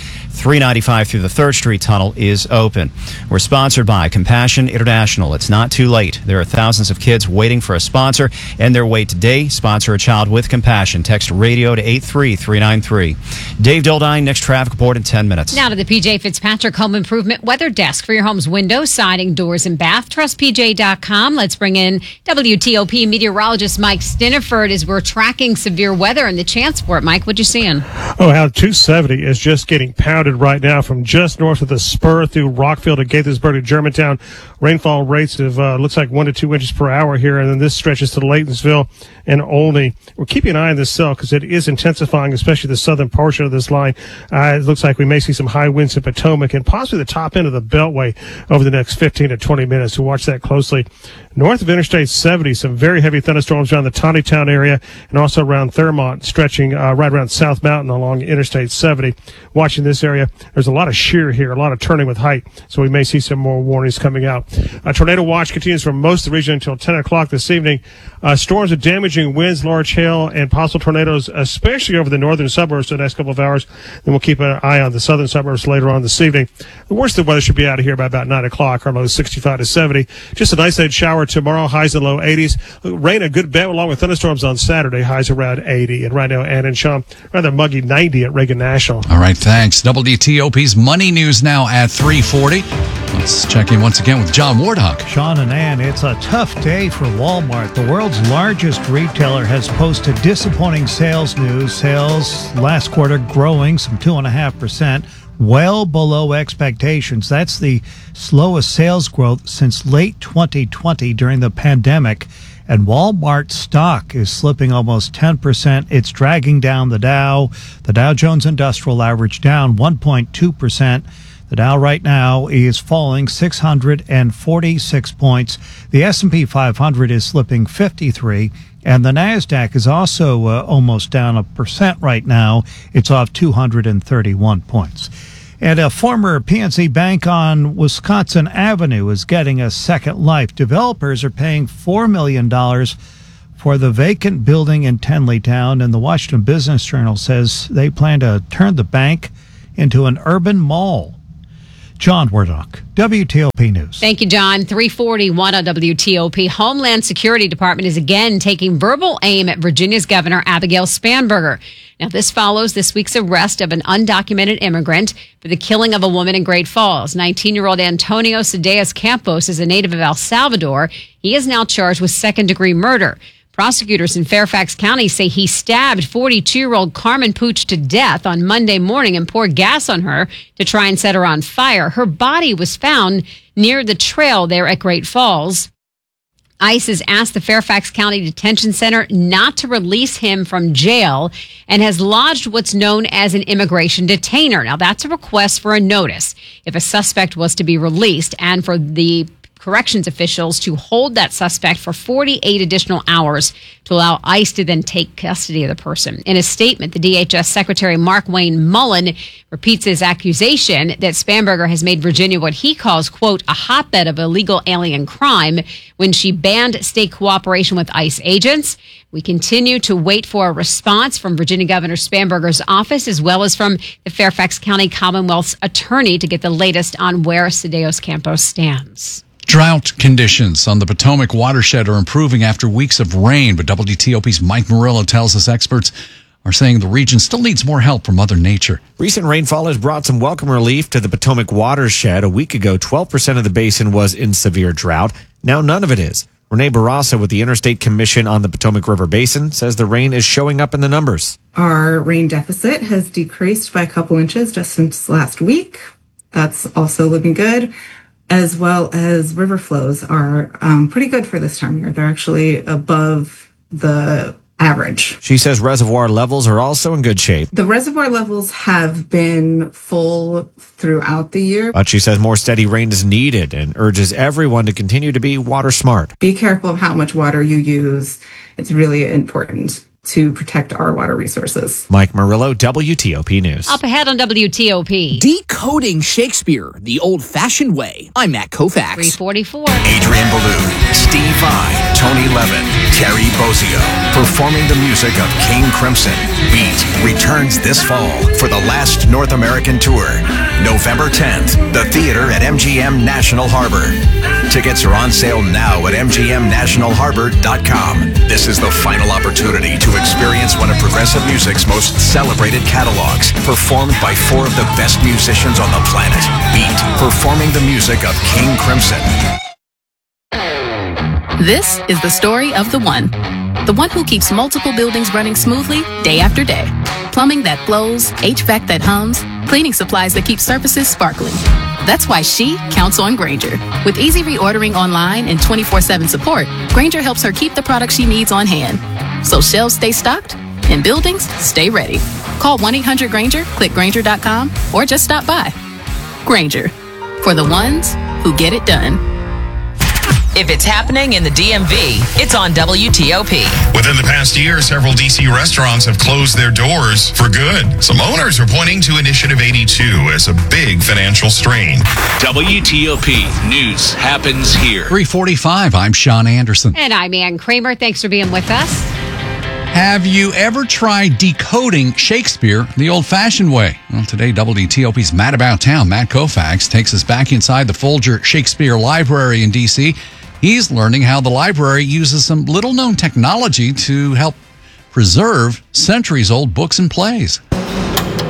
395 through the 3rd Street Tunnel is open. We're sponsored by Compassion International. It's not too late. There are thousands of kids waiting for a sponsor, and their wait today. Sponsor a child with compassion. Text radio to 83393. Dave Dildine, next traffic report in 10 minutes. Now to the PJ Fitzpatrick Home Improvement Weather Desk for your home's windows, siding, doors, and bath. TrustPJ.com. Let's bring in WTOP meteorologist Mike Stiniford as we're tracking severe weather and the chance for it. Mike, what you seeing? Oh, how 270 is just getting pounded right now from just north of the spur through Rockville to Gaithersburg to Germantown. Rainfall rates of looks like 1 to 2 inches per hour here, and then this stretches to Laytonsville and Olney. We're keeping an eye on this cell because it is intensifying, especially the southern portion of this line. It looks like we may see some high winds in Potomac and possibly the top end of the Beltway over the next 15 to 20 minutes. So watch that closely. North of Interstate 70, some very heavy thunderstorms around the Tawnytown area and also around Thurmont, stretching right around South Mountain along Interstate 70. Watching this area, there's a lot of shear here, a lot of turning with height, so we may see some more warnings coming out. A tornado watch continues for most of the region until 10 o'clock this evening. Storms with damaging winds, large hail, and possible tornadoes, especially over the northern suburbs for the next couple of hours. Then we'll keep an eye on the southern suburbs later on this evening. The worst of the weather should be out of here by about 9 o'clock. Our low is 65 to 70. Just an isolated shower tomorrow, highs in low 80s. Rain a good bit along with thunderstorms on Saturday, highs around 80. And right now, Ann and Sean, rather muggy 90 at Reagan National. All right, thanks. WTOP's Money News now at 3:40. Let's check in once again with John Wardock. Sean and Ann, it's a tough day for Walmart. The world's largest retailer has posted disappointing sales news. Sales last quarter growing some 2.5%. well below expectations. That's the slowest sales growth since late 2020 during the pandemic. And Walmart stock is slipping almost 10%. It's dragging down the Dow. The Dow Jones Industrial Average down 1.2%. The Dow right now is falling 646 points. The S&P 500 is slipping 53. And the NASDAQ is also almost down 1% right now. It's off 231 points. And a former PNC bank on Wisconsin Avenue is getting a second life. Developers are paying $4 million for the vacant building in Tenleytown, and the Washington Business Journal says they plan to turn the bank into an urban mall. John Wardock, WTOP News. Thank you, John. 341 on WTOP. Homeland Security Department is again taking verbal aim at Virginia's Governor Abigail Spanberger. Now, this follows this week's arrest of an undocumented immigrant for the killing of a woman in Great Falls. 19-year-old Antonio Cedeas Campos is a native of El Salvador. He is now charged with second-degree murder. Prosecutors in Fairfax County say he stabbed 42-year-old Carmen Pooch to death on Monday morning and poured gas on her to try and set her on fire. Her body was found near the trail there at Great Falls. ICE has asked the Fairfax County Detention Center not to release him from jail and has lodged what's known as an immigration detainer. Now, that's a request for a notice if a suspect was to be released and for the corrections officials to hold that suspect for 48 additional hours to allow ICE to then take custody of the person. In a statement, the DHS Secretary Mark Wayne Mullen repeats his accusation that Spanberger has made Virginia what he calls, quote, a hotbed of illegal alien crime when she banned state cooperation with ICE agents. We continue to wait for a response from Virginia Governor Spanberger's office as well as from the Fairfax County Commonwealth's attorney to get the latest on where Cedeas Campos stands. Drought conditions on the Potomac watershed are improving after weeks of rain, but WTOP's Mike Murillo tells us experts are saying the region still needs more help from Mother Nature. Recent rainfall has brought some welcome relief to the Potomac watershed. A week ago, 12% of the basin was in severe drought. Now none of it is. Renee Barraza with the Interstate Commission on the Potomac River Basin says the rain is showing up in the numbers. Our rain deficit has decreased by a couple inches just since last week. That's also looking good. As well as river flows are pretty good for this time of year. They're actually above the average. She says reservoir levels are also in good shape. The reservoir levels have been full throughout the year. But she says more steady rain is needed and urges everyone to continue to be water smart. Be careful of how much water you use. It's really important to protect our water resources. Mike Murillo, WTOP News. Up ahead on WTOP. Decoding Shakespeare the old-fashioned way. I'm Matt Koufax. 344. Adrian Ballou, Steve Vai, Tony Levin, Terry Bozzio, performing the music of King Crimson. Beat returns this fall for the last North American tour. November 10th, the theater at MGM National Harbor. Tickets are on sale now at mgmnationalharbor.com. This is the final opportunity to experience one of progressive music's most celebrated catalogs, performed by four of the best musicians on the planet. Beat, performing the music of King Crimson. This is the story of the one who keeps multiple buildings running smoothly day after day. Plumbing that flows, HVAC that hums, cleaning supplies that keep surfaces sparkling. That's why she counts on Grainger. With easy reordering online and 24/7 support, Grainger helps her keep the products she needs on hand. So shelves stay stocked and buildings stay ready. Call 1-800-GRAINGER, click Grainger.com, or just stop by. Grainger, for the ones who get it done. If it's happening in the DMV, it's on WTOP. Within the past year, several D.C. restaurants have closed their doors for good. Some owners are pointing to Initiative 82 as a big financial strain. WTOP News happens here. 345, I'm Sean Anderson. And I'm Ann Kramer. Thanks for being with us. Have you ever tried decoding Shakespeare the old-fashioned way? Well, today, WTOP's Matt About Town, Matt Koufax, takes us back inside the Folger Shakespeare Library in D.C. He's learning how the library uses some little-known technology to help preserve centuries-old books and plays.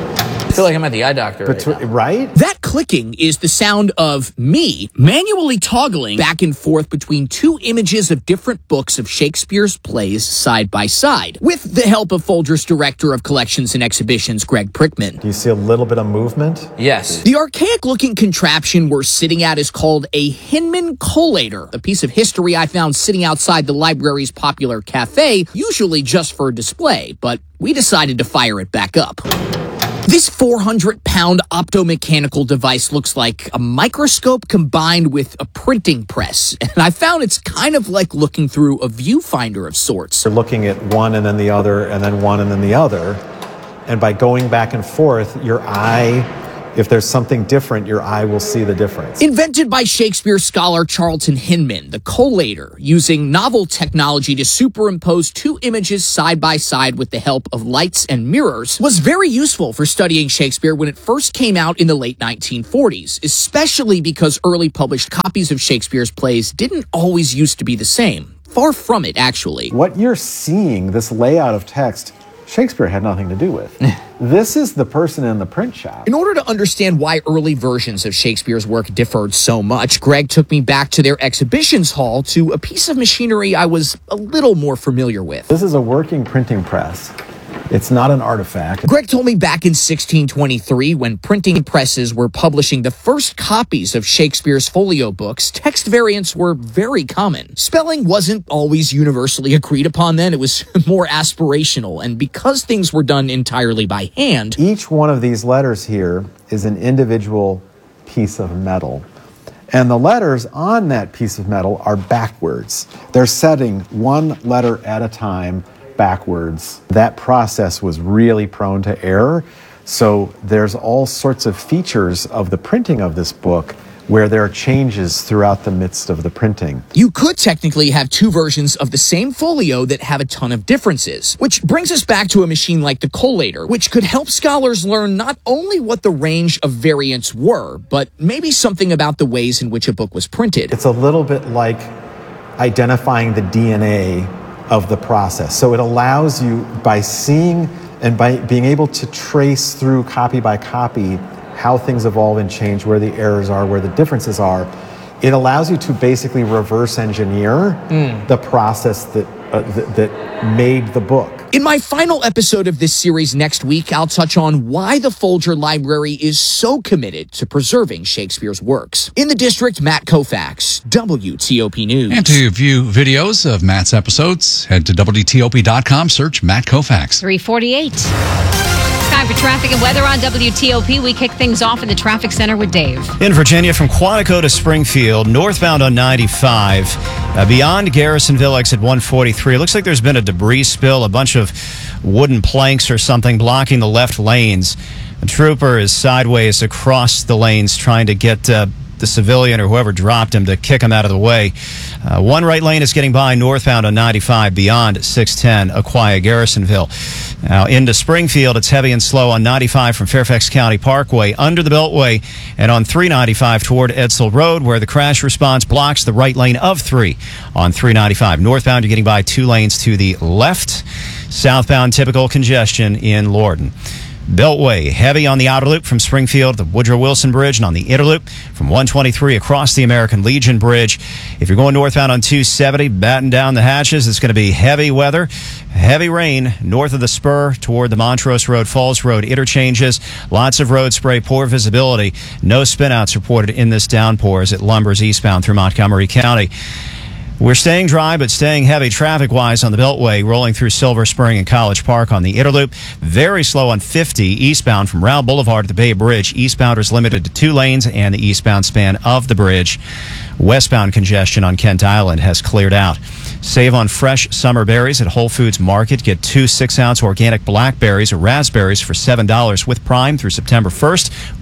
I feel like I'm at the eye doctor right? That clicking is the sound of me manually toggling back and forth between two images of different books of Shakespeare's plays side by side, with the help of Folger's Director of Collections and Exhibitions, Greg Prickman. Do you see a little bit of movement? Yes. The archaic-looking contraption we're sitting at is called a Hinman collator, a piece of history I found sitting outside the library's popular cafe, usually just for display, but we decided to fire it back up. This 400-pound optomechanical device looks like a microscope combined with a printing press, and I found it's kind of like looking through a viewfinder of sorts. You're looking at one and then the other and then one and then the other, and by going back and forth, your eye, if there's something different, your eye will see the difference. Invented by Shakespeare scholar Charlton Hinman, the collator, using novel technology to superimpose two images side by side with the help of lights and mirrors, was very useful for studying Shakespeare when it first came out in the late 1940s, especially because early published copies of Shakespeare's plays didn't always used to be the same. Far from it, actually. What you're seeing, this layout of text, Shakespeare had nothing to do with. This is the person in the print shop. In order to understand why early versions of Shakespeare's work differed so much, Greg took me back to their exhibitions hall to a piece of machinery I was a little more familiar with. This is a working printing press. It's not an artifact. Greg told me back in 1623, when printing presses were publishing the first copies of Shakespeare's folio books, text variants were very common. Spelling wasn't always universally agreed upon then. It was more aspirational, and because things were done entirely by hand... Each one of these letters here is an individual piece of metal. And the letters on that piece of metal are backwards. They're setting one letter at a time backwards. That process was really prone to error. So there's all sorts of features of the printing of this book where there are changes throughout the midst of the printing. You could technically have two versions of the same folio that have a ton of differences, which brings us back to a machine like the collator, which could help scholars learn not only what the range of variants were, but maybe something about the ways in which a book was printed. It's a little bit like identifying the DNA of the process. So it allows you, by seeing and by being able to trace through copy by copy how things evolve and change, where the errors are, where the differences are, it allows you to basically reverse engineer the process that made the book. In my final episode of this series next week, I'll touch on why the Folger Library is so committed to preserving Shakespeare's works. In the district, Matt Koufax, WTOP News. And to view videos of Matt's episodes, head to WTOP.com, search Matt Koufax. 348. Time for traffic and weather on WTOP. We kick things off in the traffic center with Dave. In Virginia, from Quantico to Springfield, northbound on 95, beyond Garrisonville, exit 143. It looks like there's been a debris spill, a bunch of wooden planks or something blocking the left lanes. A trooper is sideways across the lanes trying to get the civilian or whoever dropped him to kick him out of the way. One right lane is getting by northbound on 95 beyond 610, Aquia, Garrisonville. Now into Springfield, it's heavy and slow on 95 from Fairfax County Parkway under the Beltway, and on 395 toward Edsel Road, where the crash response blocks the right lane of 3 on 395. Northbound, you're getting by 2 lanes to the left. Southbound, typical congestion in Lorton. Beltway, heavy on the outer loop from Springfield to the Woodrow Wilson Bridge, and on the inner loop from 123 across the American Legion Bridge. If you're going northbound on 270, batten down the hatches. It's going to be heavy weather, heavy rain north of the spur toward the Montrose Road, Falls Road interchanges. Lots of road spray, poor visibility. No spinouts reported in this downpour as it lumbers eastbound through Montgomery County. We're staying dry, but staying heavy traffic-wise on the Beltway, rolling through Silver Spring and College Park on the inner loop. Very slow on 50, eastbound from Round Boulevard to the Bay Bridge. Eastbounders limited to 2 lanes and the eastbound span of the bridge. Westbound congestion on Kent Island has cleared out. Save on fresh summer berries at Whole Foods Market. Get 2 6-ounce organic blackberries or raspberries for $7 with Prime through September 1st.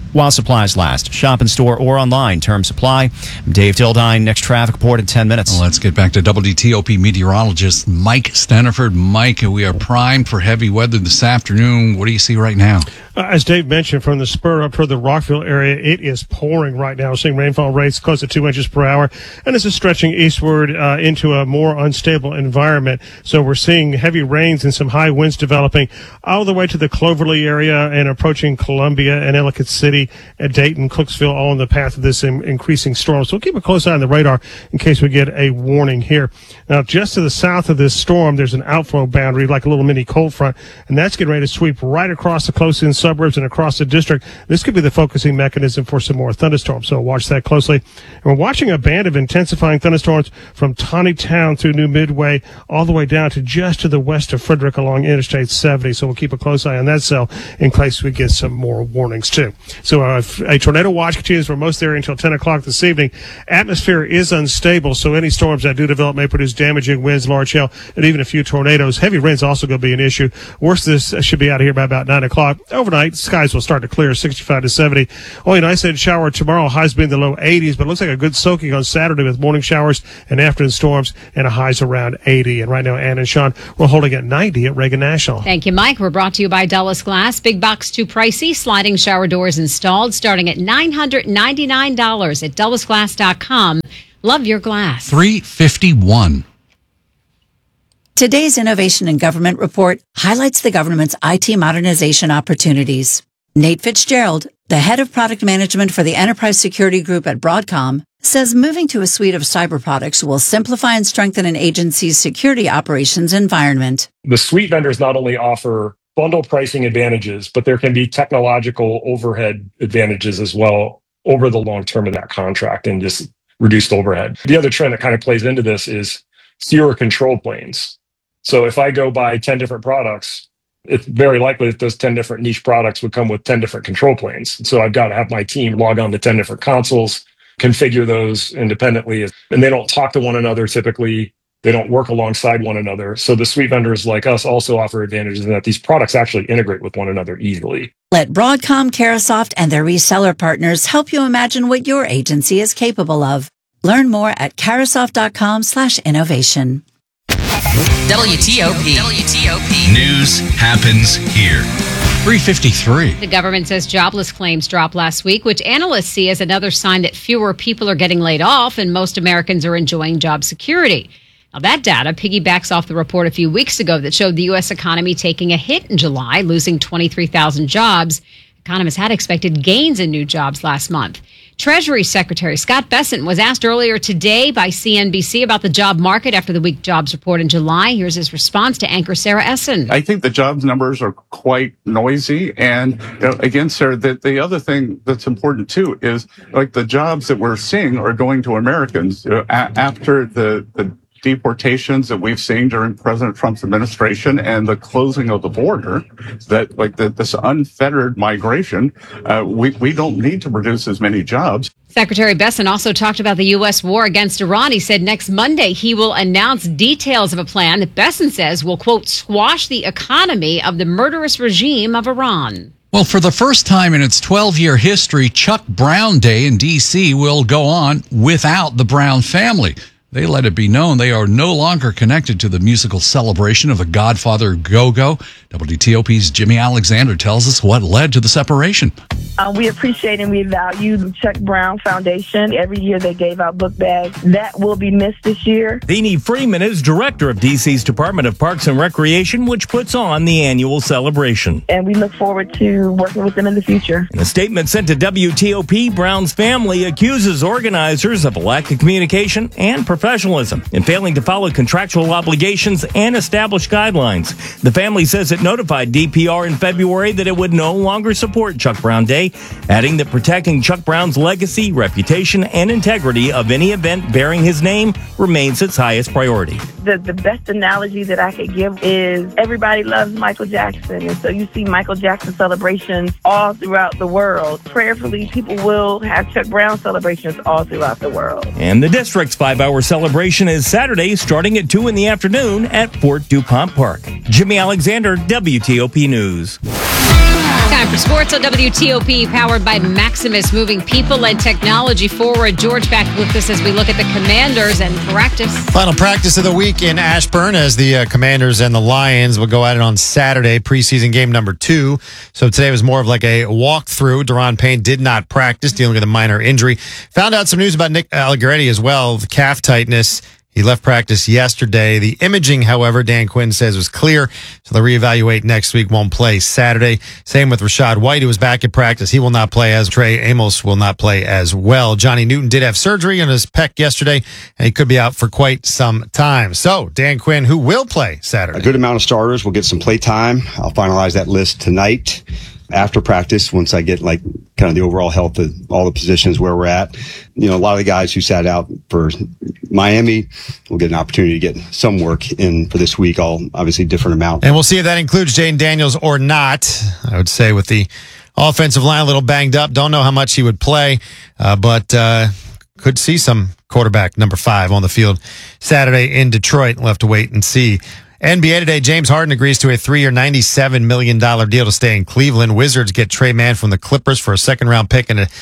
while supplies last. Shop in store or online. Terms apply. I'm Dave Dildine. Next traffic report in 10 minutes. Well, let's get back to WTOP meteorologist Mike Steniford. Mike, we are primed for heavy weather this afternoon. What do you see right now? As Dave mentioned, from the spur up toward the Rockville area, it is pouring right now. We're seeing rainfall rates close to 2 inches per hour, and this is stretching eastward into a more unstable environment. So we're seeing heavy rains and some high winds developing all the way to the Cloverly area and approaching Columbia and Ellicott City, and Dayton, Cooksville, all in the path of this increasing storm. So we'll keep a close eye on the radar in case we get a warning here. Now, just to the south of this storm, there's an outflow boundary, like a little mini cold front, and that's getting ready to sweep right across the close-in suburbs and across the district. This could be the focusing mechanism for some more thunderstorms, so watch that closely. And we're watching a band of intensifying thunderstorms from Tawnytown through New Midway all the way down to just to the west of Frederick along Interstate 70, so we'll keep a close eye on that cell in case we get some more warnings too. So a tornado watch continues for most area until 10 o'clock this evening. Atmosphere is unstable, so any storms that do develop may produce damaging winds, large hail, and even a few tornadoes. Heavy rain's also going to be an issue. Worst of this should be out of here by about 9 o'clock. Overnight, skies will start to clear, 65 to 70. Only an isolated shower tomorrow, highs being the low 80s, but it looks like a good soaking on Saturday with morning showers and afternoon storms and a highs around 80. And right now, Ann and Sean, we're holding at 90 at Reagan National. Thank you, Mike. We're brought to you by Dulles Glass. Big box too pricey. Sliding shower doors installed starting at $999 at DullesGlass.com. Love your glass. 351. Today's Innovation in Government report highlights the government's IT modernization opportunities. Nate Fitzgerald, the head of product management for the Enterprise Security Group at Broadcom, says moving to a suite of cyber products will simplify and strengthen an agency's security operations environment. The suite vendors not only offer bundle pricing advantages, but there can be technological overhead advantages as well over the long term of that contract and just reduced overhead. The other trend that kind of plays into this is fewer control planes. So if I go buy 10 different products, it's very likely that those 10 different niche products would come with 10 different control planes. So I've got to have my team log on to 10 different consoles, configure those independently, and they don't talk to one another typically. They don't work alongside one another. So the suite vendors like us also offer advantages in that these products actually integrate with one another easily. Let Broadcom, Carahsoft, and their reseller partners help you imagine what your agency is capable of. Learn more at Carahsoft.com/innovation. WTOP. News happens here. 353. The government says jobless claims dropped last week, which analysts see as another sign that fewer people are getting laid off and most Americans are enjoying job security. Now, that data piggybacks off the report a few weeks ago that showed the U.S. economy taking a hit in July, losing 23,000 jobs. Economists had expected gains in new jobs last month. Treasury Secretary Scott Bessent was asked earlier today by CNBC about the job market after the weak jobs report in July. Here's his response to anchor Sarah Essen. I think the jobs numbers are quite noisy. And again, Sarah, the other thing that's important too is like the jobs that we're seeing are going to Americans after the deportations that we've seen during President Trump's administration and the closing of the border, that like this unfettered migration, we don't need to produce as many jobs. Secretary Bessent also talked about the U.S. war against Iran. He said next Monday he will announce details of a plan that Bessent says will, quote, squash the economy of the murderous regime of Iran. Well, for the first time in its 12-year history, Chuck Brown Day in D.C. will go on without the Brown family. They let it be known they are no longer connected to the musical celebration of the Godfather Go-Go. WTOP's Jimmy Alexander tells us what led to the separation. We appreciate and we value the Chuck Brown Foundation. Every year they gave out book bags. That will be missed this year. Deanie Freeman is director of DC's Department of Parks and Recreation, which puts on the annual celebration. And we look forward to working with them in the future. In a statement sent to WTOP, Brown's family accuses organizers of a lack of communication and professionalism in failing to follow contractual obligations and established guidelines. The family says it notified DPR in February that it would no longer support Chuck Brown Day, adding that protecting Chuck Brown's legacy, reputation, and integrity of any event bearing his name remains its highest priority. The best analogy that I could give is everybody loves Michael Jackson, and so you see Michael Jackson celebrations all throughout the world. Prayerfully, people will have Chuck Brown celebrations all throughout the world. And the district's 5-hour celebration is Saturday, starting at 2 in the afternoon at Fort DuPont Park. Jimmy Alexander, WTOP News. Time for sports on WTOP, powered by Maximus, moving people and technology forward. George, back with us as we look at the Commanders and practice. Final practice of the week in Ashburn as the Commanders and the Lions will go at it on Saturday, preseason game number 2. So today was more of like a walkthrough. Deron Payne did not practice, dealing with a minor injury. Found out some news about Nick Allegretti as well, the calf tightness. He left practice yesterday. The imaging, however, Dan Quinn says was clear, so they'll reevaluate next week, won't play Saturday. Same with Rashad White, who was back at practice. He will not play, as Trey Amos will not play as well. Johnny Newton did have surgery on his pec yesterday, and he could be out for quite some time. So, Dan Quinn, who will play Saturday? A good amount of starters will get some play time. I'll finalize that list tonight after practice, once I get kind of the overall health of all the positions where we're at. A lot of the guys who sat out for Miami will get an opportunity to get some work in for this week, all obviously different amount. And we'll see if that includes Jaden Daniels or not. I would say with the offensive line a little banged up, don't know how much he would play, but could see some quarterback number 5 on the field Saturday in Detroit. We'll have to wait and see. NBA today, James Harden agrees to a 3-year, $97 million deal to stay in Cleveland. Wizards get Trey Mann from the Clippers for a second-round pick in a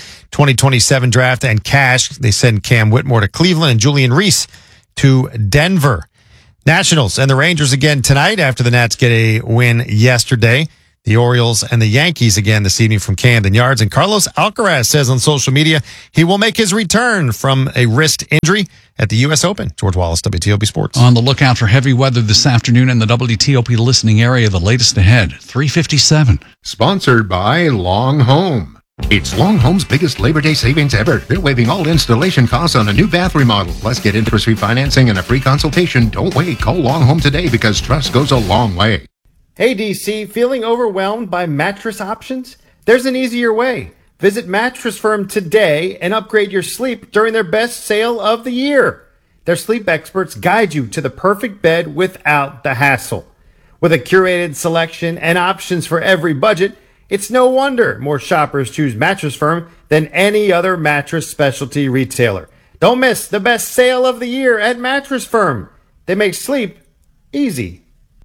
2027 draft and cash. They send Cam Whitmore to Cleveland and Julian Reese to Denver. Nationals and the Rangers again tonight after the Nats get a win yesterday. The Orioles and the Yankees again this evening from Camden Yards. And Carlos Alcaraz says on social media he will make his return from a wrist injury at the U.S. Open. George Wallace, WTOP Sports. On the lookout for heavy weather this afternoon in the WTOP listening area. The latest ahead, 3:57. Sponsored by Long Home. It's Long Home's biggest Labor Day savings ever. They're waiving all installation costs on a new bath remodel. Plus, get interest-free financing and a free consultation. Don't wait. Call Long Home today because trust goes a long way. Hey DC, feeling overwhelmed by mattress options? There's an easier way. Visit Mattress Firm today and upgrade your sleep during their best sale of the year. Their sleep experts guide you to the perfect bed without the hassle. With a curated selection and options for every budget, it's no wonder more shoppers choose Mattress Firm than any other mattress specialty retailer. Don't miss the best sale of the year at Mattress Firm. They make sleep easy.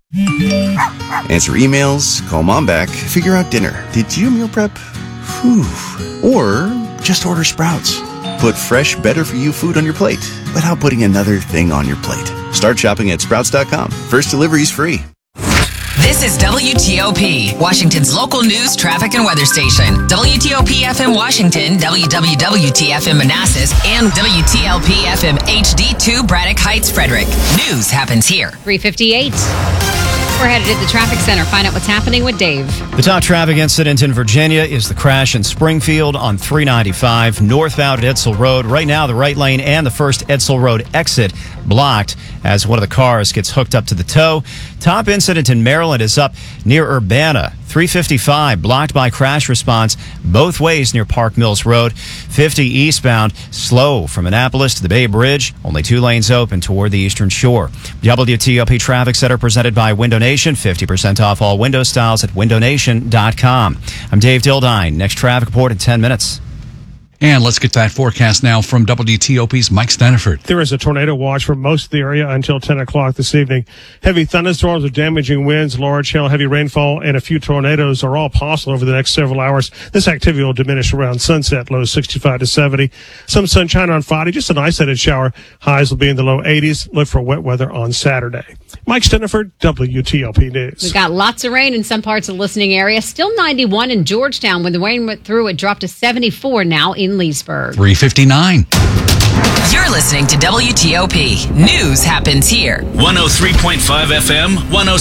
Answer emails, call mom back, figure out dinner. Did you meal prep? Whew. Or just order Sprouts. Put fresh, better-for-you food on your plate without putting another thing on your plate. Start shopping at Sprouts.com. First delivery's free. This is WTOP, Washington's local news, traffic, and weather station. WTOP FM Washington, WWWT-FM Manassas, and WTLP-FM HD2 Braddock Heights, Frederick. News happens here. 3:58. We're headed to the traffic center. Find out what's happening with Dave. The top traffic incident in Virginia is the crash in Springfield on 395 northbound at Edsel Road. Right now, the right lane and the first Edsel Road exit blocked as one of the cars gets hooked up to the tow. Top incident in Maryland is up near Urbana. 355 blocked by crash response both ways near Park Mills Road. 50 eastbound slow from Annapolis to the Bay Bridge. Only 2 lanes open toward the Eastern Shore. WTOP Traffic Center presented by Window Nation. 50% off all window styles at windownation.com. I'm Dave Dildine. Next traffic report in 10 minutes. And let's get that forecast now from WTOP's Mike Steniford. There is a tornado watch for most of the area until 10 o'clock this evening. Heavy thunderstorms with damaging winds, large hail, heavy rainfall, and a few tornadoes are all possible over the next several hours. This activity will diminish around sunset, lows 65 to 70. Some sunshine on Friday, just an isolated shower. Highs will be in the low 80s. Look for wet weather on Saturday. Mike Steniford, WTOP News. We got lots of rain in some parts of the listening area. Still 91 in Georgetown. When the rain went through, it dropped to 74 now in Leesburg. 3:59. You're listening to WTOP. News happens here. 103.5 FM,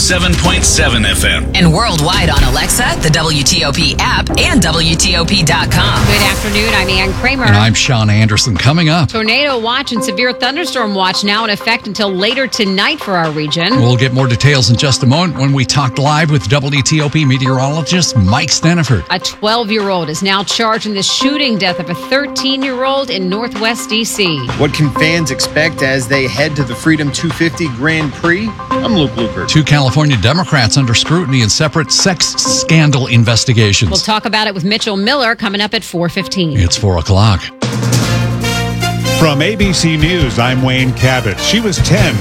107.7 FM. And worldwide on Alexa, the WTOP app, and WTOP.com. Good afternoon. I'm Ann Kramer. And I'm Sean Anderson. Coming up, tornado watch and severe thunderstorm watch now in effect until later tonight for our region. We'll get more details in just a moment when we talk live with WTOP meteorologist Mike Steniford. A 12-year-old is now charged in the shooting death of a 13-year-old in Northwest D.C. What can fans expect as they head to the Freedom 250 Grand Prix? I'm Luke Luker. 2 California Democrats under scrutiny in separate sex scandal investigations. We'll talk about it with Mitchell Miller coming up at 4:15. It's 4 o'clock. From ABC News, I'm Wayne Cabot. She was 10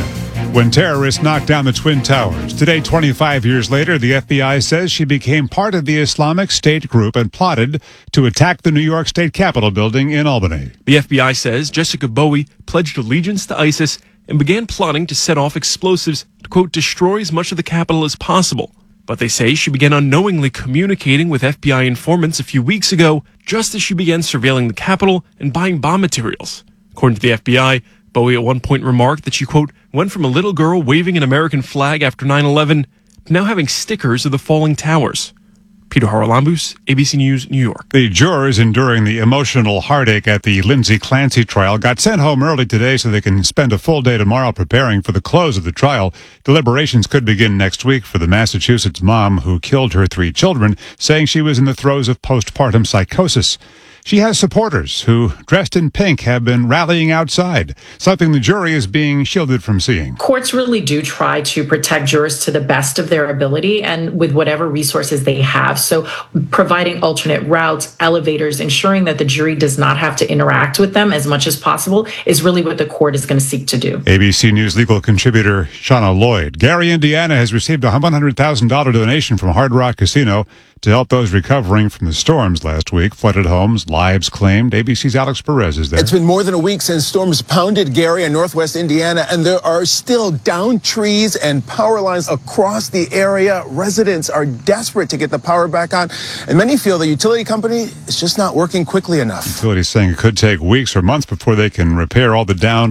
when terrorists knocked down the Twin Towers. Today, 25 years later, the FBI says she became part of the Islamic State group and plotted to attack the New York State Capitol building in Albany. The FBI says Jessica Bowie pledged allegiance to ISIS and began plotting to set off explosives to, quote, destroy as much of the Capitol as possible. But they say she began unknowingly communicating with FBI informants a few weeks ago, just as she began surveilling the Capitol and buying bomb materials. According to the FBI, Bowie at one point remarked that she, quote, went from a little girl waving an American flag after 9/11 to now having stickers of the falling towers. Peter Haralambous, ABC News, New York. The jurors enduring the emotional heartache at the Lindsay Clancy trial got sent home early today so they can spend a full day tomorrow preparing for the close of the trial. Deliberations could begin next week for the Massachusetts mom who killed her 3 children, saying she was in the throes of postpartum psychosis. She has supporters who, dressed in pink, have been rallying outside, something the jury is being shielded from seeing. Courts really do try to protect jurors to the best of their ability and with whatever resources they have. So providing alternate routes, elevators, ensuring that the jury does not have to interact with them as much as possible is really what the court is going to seek to do. ABC News legal contributor Shauna Lloyd. Gary, Indiana has received a $100,000 donation from Hard Rock Casino to help those recovering from the storms last week. Flooded homes, lives claimed. ABC's Alex Perez is there. It's been more than a week since storms pounded Gary and northwest Indiana, and there are still downed trees and power lines across the area. Residents are desperate to get the power back on, and many feel the utility company is just not working quickly enough. Utilities saying it could take weeks or months before they can repair all the downed